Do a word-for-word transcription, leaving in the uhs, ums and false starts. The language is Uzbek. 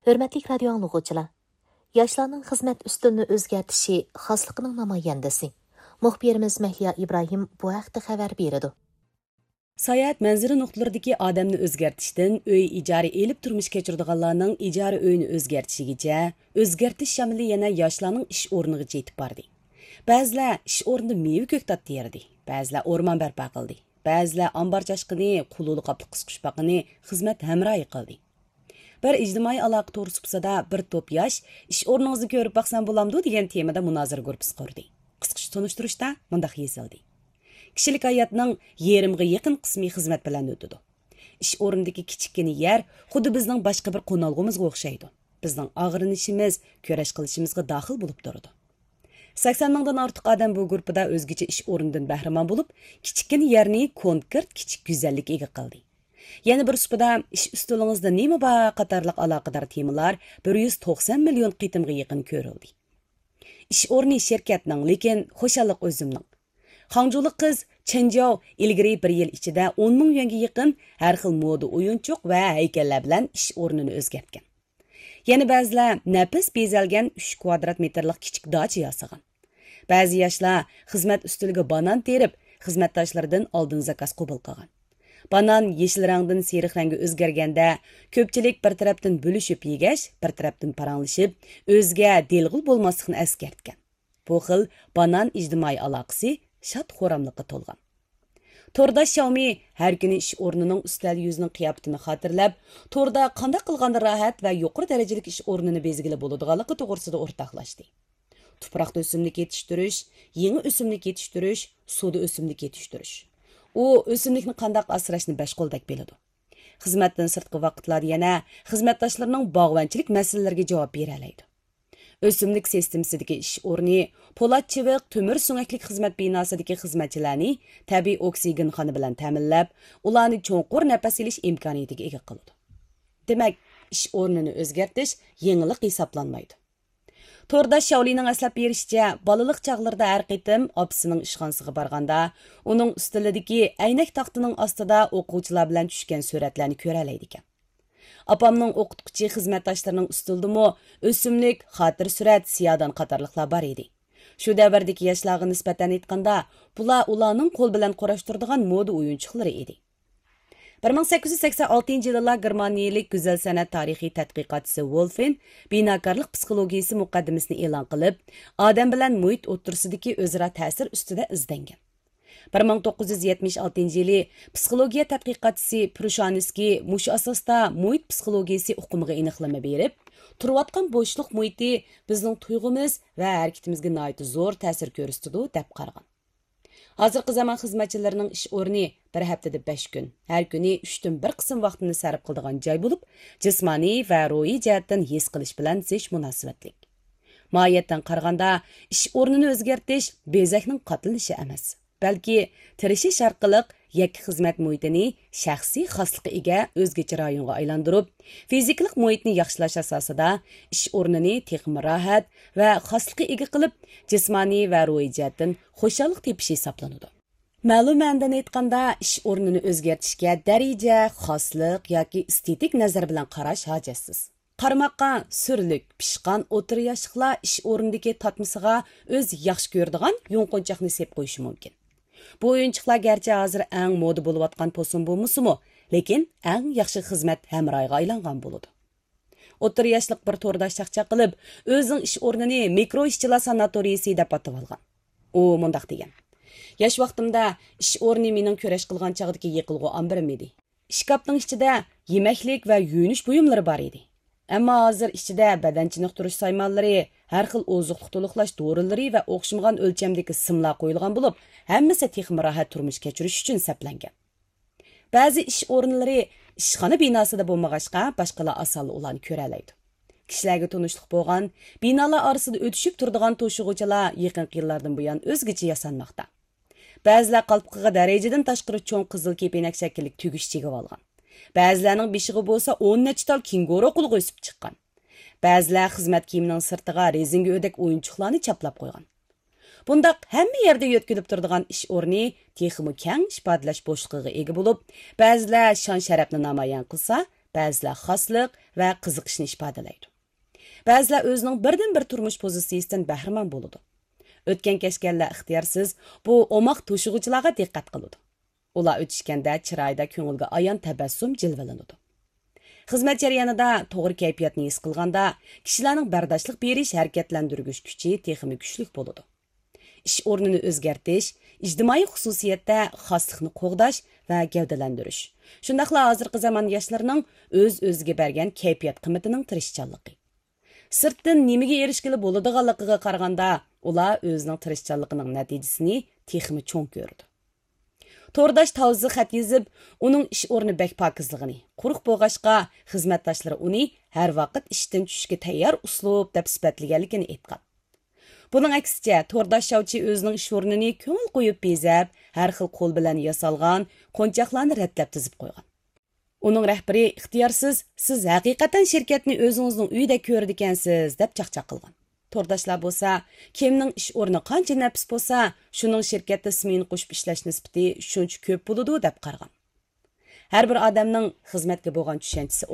Hörmətli radio anlıqçılar, yaşlarının xizmət üstünlüğünü özgərtişi xaslığının namayəndəsi. Muxbirimiz Məhliya İbrahim bu haqda xəbər berdi. Sayat mənziri nöqtələrdəki adamını özgərtişdən öy icari elib turmuş keçirdiganlarning icari öyünü özgərtişigacha özgərtiş şamili yana yoshlarning ish o'rniga yetib bordi. Ba'zilar ish o'rnida meva ko'ktat terdi, ba'zilar o'rmon barpo qildi, ba'zilar ambar chashqini, qululi qapli qisqish baqini xizmat hamrohi qildi. Bir ijtimoiy aloqa to'g'risida bir to'p yosh ish o'rningizni ko'rib baqsam bo'lamdi degan temada munozara guruhi qurdi. Qisqacha tunishtirishda mundaq yozildi. Kishilik hayotning yerimga yaqin qismi xizmat bilan o'tadi. Ish o'rnidagi kichikgina yer xuddi bizning boshqa bir qo'nalg'imizga o'xshaydi. Bizning og'rinishimiz, kurash qilishimizga daxil bo'lib turadi. sakson mingdan ortiq odam bu guruhda o'zgacha ish o'rnidan bahramon bo'lib, kichikgina yerni konkret kichik go'zallik ega qildi. Yana bir supada ish ustuningizda nima bor qatorliq aloqador temalar bir yuz to'qson million qitimga yaqin ko'rildi. Ish o'rni shirkatning, lekin xo'shallik o'zimning. Hangjulik qiz Chenjao ilgari bir yil ichida o'n ming yuanga yaqin har xil moda o'yinchoq va haykallar bilan ish o'rnini o'zgartgan. Yana ba'zilar nafis bezalgan uch kvadrat metrlik kichik dacha yasagan. Ba'zi yoshlar xizmat ustiga banan terib, xizmatdoshlaridan oldin zakaz qabul qilgan. Banan yeshil rangdan seriq rangga o'zgarganda, ko'pchilik bir tarafdan bo'lishib yegash, bir tarafdan paranglashib, o'zga delg'ul bo'lmaslikni eskartgan. Bu xil banan ijtimoiy aloqasi shad xo'ramlikqa to'lgan. Torda Xiaomi har kuni ish o'rnining ustal yuzining qiyofatini xotirlab, torda qanday qilganda rohat va yuqori darajalik ish o'rnini bezgili bo'ladiganligi to'g'risida o'rtoqlashdi. Tuproqda o'simlik yetishtirish, yangi o'simlik yetishtirish, suvda o'simlik yetishtirish. U o'simlikni qanday asrashni besh qo'ldak biladi. Xizmatdan sirtqi vaqtlarda yana xizmatdoshlarining bog'vanchilik masalalariga javob bera oladi. O'simlik sistemasidagi ish o'rni po'lat chiviq, temir so'ngaklik xizmat binosidagi xizmatchilarni tabiiy oksigen xona bilan ta'minlab, ularni cho'nqur nafas olish imkoniyatiga ega qiladi. Demak, ish o'rnini o'zgartirish yangilik hisoblanmaydi. Torda Shaolining aslab berishicha, balaliq chaqlarida har qitim opisining ishxonasiga borganda, uning ustilidagi aynak taxtining ostida o'quvchilar bilan tushgan suratlarni ko'ra oladi ekan. Apamning o'qituvchi xizmatdoshlarining ustildimi o'simlik, xotir surat, siyodan qatorliqlar bor edi. Shu davrdagi yoshlarga nisbatan aytganda, bular ularning qo'l bilan qorashtiradigan moda o'yinchoqlari edi. bir ming sakkiz yuz sakson oltinchi yilda Germaniyalik go'zal san'at tarixiy tadqiqotchisi Wolfen binokorlik psixologiyasi muqaddimasini e'lon qilib, odam bilan muhit o'ttirsidagi o'zaro ta'sir ustida izlangan. bir ming to'qqiz yuz yetmish oltinchi yili psixologiya tadqiqotchisi Prushansky mush asosda muhit psixologiyasi uqumiga aniqlama berib, turayotgan bo'shliq muhiti bizning tuyg'umiz va harakatimizga nihoyat zo'r ta'sir ko'rsatadi deb qaragan. Hozirgi zamon xizmatchilarining ish o'rni bir haftada besh kun, har kuni uch dan bir qism vaqtini sarf qiladigan joy bo'lib, jismoniy va ruhiy jihatdan his qilish bilan zish munosabatlik. Mohiyatdan qaraganda, ish o'rnini o'zgartirish bezakning qatlanishi emas, balki tirishish orqali yakka xizmat muhitini shaxsiy xoslikqa ega o'zgacha rayonga aylantirib, fiziklik muhitni yaxshilash asosida ish o'rnini texmi rohat va xoslikqa ega qilib, jismoniy va ruhiy jihatdan xo'shallik tepish hisoblanadi. Ma'lum ma'noda aytganda, ish o'rnini o'zgartirishga daraja, xoslik yoki estetik nazar bilan qarash hojatsiz. Qarmoqqa surlik, pishqan o'tir yoshliqlar ish o'rnidagi tatmisiga o'z yaxshi ko'radigan yunqunchoqni sep qo'yishi mumkin. Bu o'yinchiqlar garchi hozir eng moda bo'layotgan posun bo'lmasa-mu, lekin eng yaxshi xizmat hamrohiga aylangan bo'ladi. O'tir yoshliq bir to'rda shaqchaq qilib, o'zining ish o'rnini mikro ishchilar sanatoriyasi deb atab olgan. U mundaq degan: "Yosh vaqtimda ish o'rni mening ko'rash qilgan chog'dagi yiqilg'u ambirim edi. Shkafning ichida yemaklik va yuvinish buyumlari bor edi. Ammo hozir ichida badan chiniqtirish saymonlari, har xil oziqlik to'liqlash dorilari va o'xshamagan o'lchamdagi simlar qo'yilgan bo'lib, hammasi texmi rohat turmush kechirish uchun saplangan. Ba'zi ish o'rinlari ishxona binosida bo'lmag'achqa, boshqalar asal ularni ko'ra oladi. Kishilarga tunishlik bo'lgan, binolar orasida o'tishib turadigan to'shig'uvchilar yaqin yillardan buyon o'zgacha yasanmoqda. Ba'zilar qalbqiga darajadan tashqari cho'ng qizil kepenak shakllik tugish chegib olgan. Ba'zilarning beshig'i bo'lsa o'n necha tal kenguru qulg'i o'sib chiqqan. Ba'zilar xizmat kiyimining sirtiga rezinga o'dak o'yinchoqlarni chaplab qo'ygan. Bundaq hamma yerda yo'tkilib turadigan ish o'rni texmi keng ifodalash bo'shlig'iga ega bo'lib, ba'zilar shon sharafni namoyon qilsa, ba'zilar xosliq va qiziqishni ifodalaydi. Ba'zilar o'zining birdan-bir turmush pozitsiyasidan bahramand bo'ladi. O'tgan kechganlar ixtiyorsiz bu omoq to'shig'uchilarga diqqat qiladi. Ular o'tishganda chiroyda ko'ngilga ayon tabassum jilvalanadi. Xizmat jarayonida to'g'ri kayfiyatni his qilganda, kishilarning bardoshlik berish harakatlantirgich kuchi texnik kuchli bo'ladi. Ish o'rnini o'zgartirish, ijtimoiy xususiyatda xoslikni qo'g'dash va gavdalantirish. Shundaqla hozirgi zamon yoshlarining o'z-o'ziga bergan kayfiyat qimmatining tirishchanligi. Sirtdan nimaga erishgili bo'ladiganligiga qaraganda, ular o'zining tirishchanligining natijasini texmi cho'ng ko'rdi. To'rdosh tavzi xat yozib, uning ish o'rni bak pokizligini, quruq bo'g'ashqa xizmatdoshlari uni har vaqt ishdan tushishga tayyor uslub deb sifatlaganligini aytgan. Buning aksicha, to'rdosh shavchi o'zining ish o'rnini ko'ngil qo'yib bezab, har xil qo'l bilan yasalgan qo'nchoqlarni ratlab tizib qo'ygan. Uning rahbari ixtiyorsiz, siz haqiqatan shirkatni o'zingizning uyida ko'rdi ekansiz deb chaqchaq qilgan. To'rdoshlar bo'lsa, kimning ish o'rni qancha nafs bo'lsa, shuning shirkatda ismini qo'shib ishlash nisbati shuncha ko'p bo'ladi deb qaragan. Har bir odamning xizmatga bo'lgan tushunchasi